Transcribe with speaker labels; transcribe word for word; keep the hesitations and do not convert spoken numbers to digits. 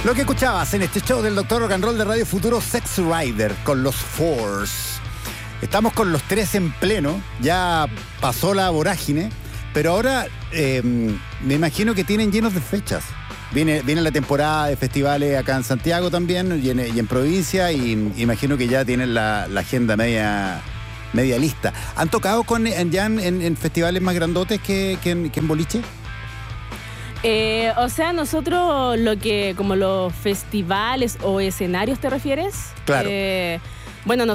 Speaker 1: Lo que escuchabas en este show del Doctor Rock and Roll de Radio Futuro, Sex Rider con los Fours. Estamos con los tres en pleno, ya pasó la vorágine, pero ahora eh, me imagino que tienen llenos de fechas. Viene, viene la temporada de festivales acá en Santiago también y en, y en provincia, y imagino que ya tienen la, la agenda media, media lista. ¿Han tocado con, ya en, en festivales más grandotes que, que, en, que en boliche?
Speaker 2: Eh, o sea, nosotros lo que, como los festivales o escenarios, ¿te refieres?
Speaker 1: Claro.
Speaker 2: Eh, bueno,